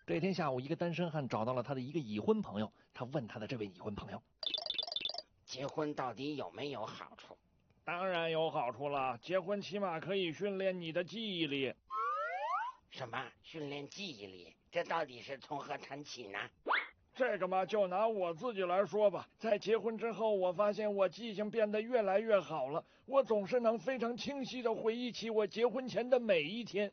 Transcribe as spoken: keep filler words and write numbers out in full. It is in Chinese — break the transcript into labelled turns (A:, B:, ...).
A: 这天下午，一个单身汉找到了他的一个已婚朋友，他问他的这位已婚朋友：
B: 结婚到底有没有好处？
C: 当然有好处了，结婚起码可以训练你的记忆力。
B: 什么训练记忆力？这到底是从何谈起呢？
C: 这个嘛，就拿我自己来说吧，在结婚之后，我发现我记性变得越来越好了，我总是能非常清晰地回忆起我结婚前的每一天。